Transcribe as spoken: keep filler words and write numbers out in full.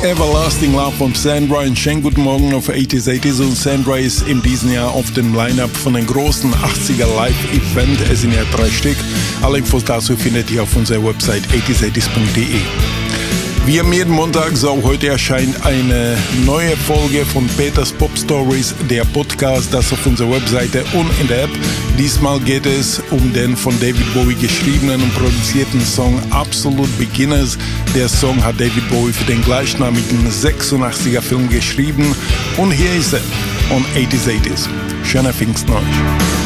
Everlasting Love von Sandra und schönen guten Morgen auf achtziger achtzig und Sandra ist in diesem Jahr auf dem Line-Up von einem großen achtziger Live-Event. Es sind ja drei Stück. Alle Infos dazu findet ihr auf unserer Website achtzig achtzig punkt de. Wie am jeden Montag, so heute erscheint eine neue Folge von Peters Pop Stories, der Podcast, das auf unserer Webseite und in der App. Diesmal geht es um den von David Bowie geschriebenen und produzierten Song Absolute Beginners. Der Song hat David Bowie für den gleichnamigen sechsundachtziger Film geschrieben und hier ist er on achtzig achtzig. Schöner Pfingsten euch.